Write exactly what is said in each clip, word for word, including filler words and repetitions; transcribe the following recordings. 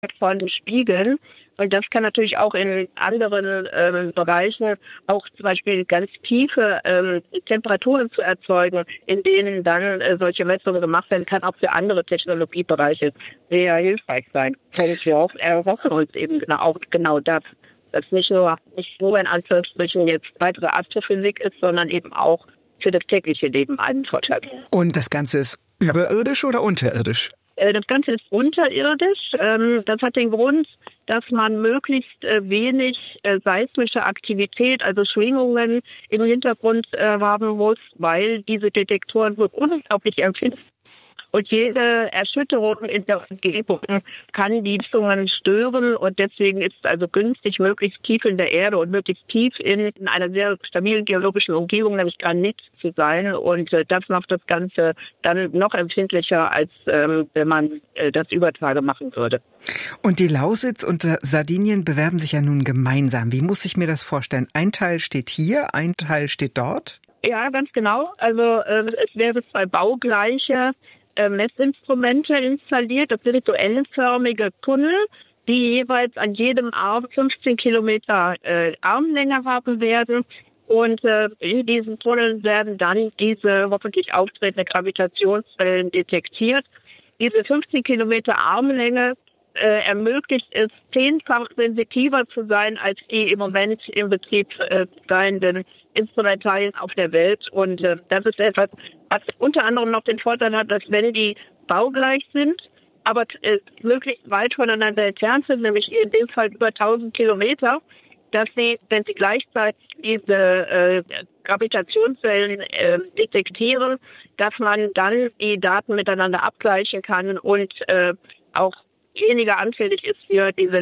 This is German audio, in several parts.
von Spiegeln. Und das kann natürlich auch in anderen ähm, Bereichen auch zum Beispiel ganz tiefe ähm, Temperaturen zu erzeugen, in denen dann äh, solche Messungen gemacht werden, kann auch für andere Technologiebereiche sehr hilfreich sein. Und wir erhoffen uns eben genau, auch genau das, dass nicht nur, nicht nur in Anführungsstrichen jetzt weitere Astrophysik ist, sondern eben auch für das tägliche Leben einen Vorteil. Und das Ganze ist überirdisch oder unterirdisch? Das Ganze ist unterirdisch. Das hat den Grund, dass man möglichst wenig seismische Aktivität, also Schwingungen im Hintergrund haben muss, weil diese Detektoren so unglaublich empfindlich sind. Und jede Erschütterung in der Umgebung kann die Schwingungen stören. Und deswegen ist es also günstig, möglichst tief in der Erde und möglichst tief in, in einer sehr stabilen geologischen Umgebung, nämlich Granit, zu sein. Und äh, das macht das Ganze dann noch empfindlicher, als ähm, wenn man äh, das über Tage machen würde. Und die Lausitz und Sardinien bewerben sich ja nun gemeinsam. Wie muss ich mir das vorstellen? Ein Teil steht hier, ein Teil steht dort? Ja, ganz genau. Also äh, es wäre zwei baugleiche Messinstrumente installiert, das sind so L-förmige Tunnel, die jeweils an jedem Arm fünfzehn Kilometer äh, Armlänge haben werden. Und äh, in diesen Tunneln werden dann diese hoffentlich auftretende Gravitationswellen detektiert. Diese fünfzehn Kilometer Armlänge äh, ermöglicht es, zehnfach sensitiver zu sein als die im Moment im Betrieb äh, seienden Instrumentalien auf der Welt. Und äh, das ist etwas, was unter anderem noch den Vorteil hat, dass wenn die baugleich sind, aber äh, möglichst weit voneinander entfernt sind, nämlich in dem Fall über tausend Kilometer, dass sie, wenn sie gleichzeitig diese äh, Gravitationswellen äh, detektieren, dass man dann die Daten miteinander abgleichen kann und äh, auch weniger anfällig ist für diese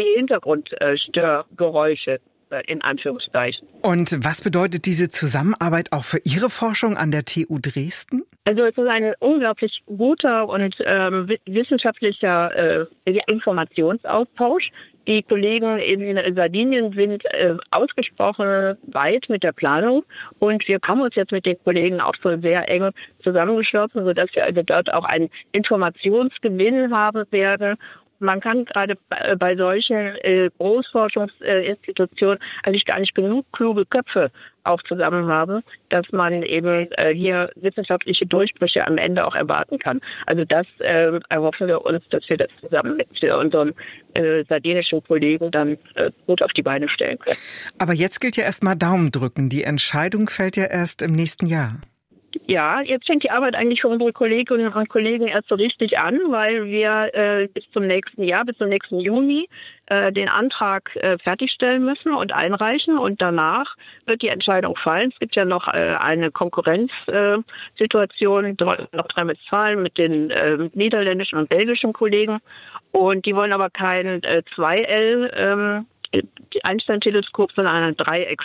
Hintergrundstörgeräusche. In Anführungszeichen. Und was bedeutet diese Zusammenarbeit auch für Ihre Forschung an der T U Dresden? Also es ist ein unglaublich guter und ähm, wissenschaftlicher äh, Informationsaustausch. Die Kollegen in Sardinien sind äh, ausgesprochen weit mit der Planung und wir haben uns jetzt mit den Kollegen auch so sehr eng zusammengeschlossen, sodass wir also dort auch einen Informationsgewinn haben werden. Man kann gerade bei solchen äh, Großforschungsinstitutionen eigentlich gar nicht genug kluge Köpfe auch zusammen haben, dass man eben äh, hier wissenschaftliche Durchbrüche am Ende auch erwarten kann. Also das äh, erhoffen wir uns, dass wir das zusammen mit unseren äh, sardinischen Kollegen dann äh, gut auf die Beine stellen können. Aber jetzt gilt ja erstmal Daumen drücken. Die Entscheidung fällt ja erst im nächsten Jahr. Ja, jetzt fängt die Arbeit eigentlich für unsere Kolleginnen und Kollegen erst so richtig an, weil wir äh, bis zum nächsten Jahr, bis zum nächsten Juni äh, den Antrag äh, fertigstellen müssen und einreichen und danach wird die Entscheidung fallen. Es gibt ja noch äh, eine Konkurrenzsituation in Nordrhein-Westfalen mit den äh, niederländischen und belgischen Kollegen und die wollen aber kein äh, zwei L ähm, Einstein-Teleskop, sondern ein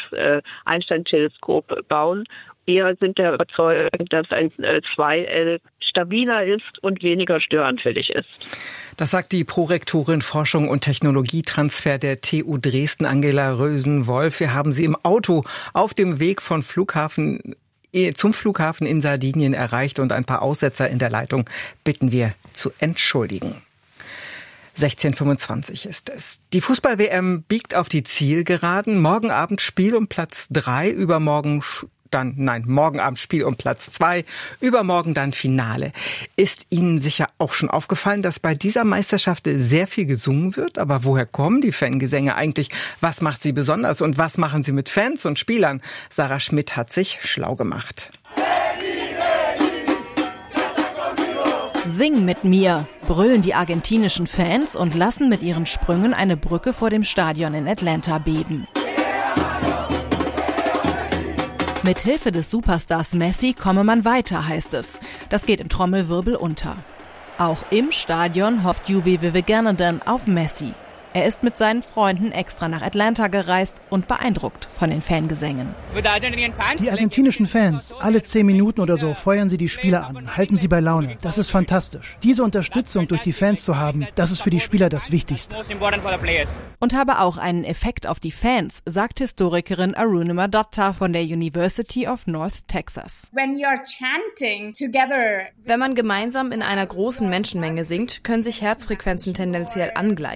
Dreiecks-Einstein-Teleskop äh, bauen. Wir sind der Überzeugung, dass ein zwei L stabiler ist und weniger störanfällig ist. Das sagt die Prorektorin Forschung und Technologietransfer der T U Dresden, Angela Rösen-Wolf. Wir haben sie im Auto auf dem Weg von Flughafen zum Flughafen in Sardinien erreicht und ein paar Aussetzer in der Leitung bitten wir zu entschuldigen. sechzehn Uhr fünfundzwanzig ist es. Die Fußball-W M biegt auf die Zielgeraden. Morgen Abend Spiel um Platz drei, übermorgen dann, nein, morgen Abend Spiel um Platz zwei, übermorgen dann Finale. Ist Ihnen sicher auch schon aufgefallen, dass bei dieser Meisterschaft sehr viel gesungen wird? Aber woher kommen die Fangesänge eigentlich? Was macht sie besonders und was machen sie mit Fans und Spielern? Sarah Schmidt hat sich schlau gemacht. Sing mit mir, brüllen die argentinischen Fans und lassen mit ihren Sprüngen eine Brücke vor dem Stadion in Atlanta beben. Mit Hilfe des Superstars Messi komme man weiter, heißt es. Das geht im Trommelwirbel unter. Auch im Stadion hofft Juve Vivegananden auf Messi. Er ist mit seinen Freunden extra nach Atlanta gereist und beeindruckt von den Fangesängen. Die argentinischen Fans, alle zehn Minuten oder so feuern sie die Spieler an, halten sie bei Laune. Das ist fantastisch. Diese Unterstützung durch die Fans zu haben, das ist für die Spieler das Wichtigste. Und habe auch einen Effekt auf die Fans, sagt Historikerin Arunima Dutta von der University of North Texas. Wenn man gemeinsam in einer großen Menschenmenge singt, können sich Herzfrequenzen tendenziell angleichen.